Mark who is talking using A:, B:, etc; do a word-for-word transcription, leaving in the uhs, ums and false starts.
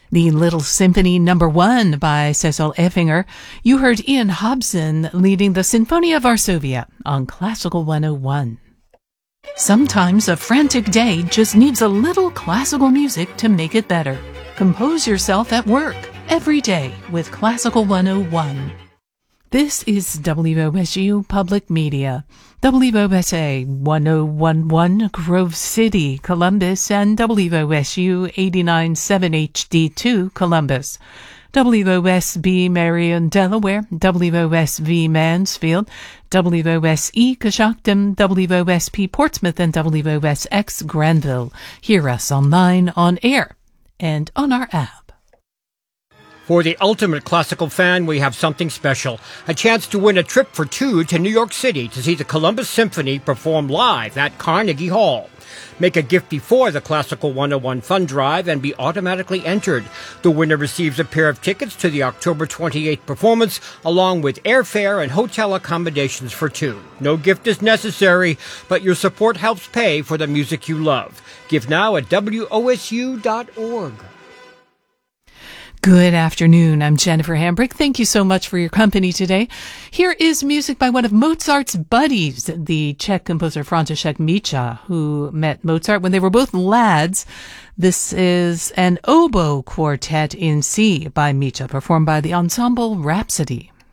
A: The Little Symphony Number One by Cecil Effinger. You heard Ian Hobson leading the Sinfonia Varsovia on Classical one oh one. Sometimes a frantic day just needs a little classical music to make it better. Compose yourself at work every day with Classical one oh one. This is W O S U Public Media, W O S A one oh one point one Grove City, Columbus, and W O S U eighty-nine point seven H D two, Columbus, W O S B Marion, Delaware, W O S V Mansfield, W O S E Coshocton, W O S P Portsmouth, and W O S X Granville. Hear us online, on air, and on our app.
B: For the ultimate classical fan, we have something special. A chance to win a trip for two to New York City to see the Columbus Symphony perform live at Carnegie Hall. Make a gift before the Classical one oh one Fund Drive and be automatically entered. The winner receives a pair of tickets to the October twenty-eighth performance, along with airfare and hotel accommodations for two. No gift is necessary, but your support helps pay for the music you love. Give now at W O S U dot org.
A: Good afternoon. I'm Jennifer Hambrick. Thank you so much for your company today. Here is music by one of Mozart's buddies, the Czech composer František Mícha, who met Mozart when they were both lads. This is an oboe quartet in C by Mícha, performed by the ensemble Rhapsody.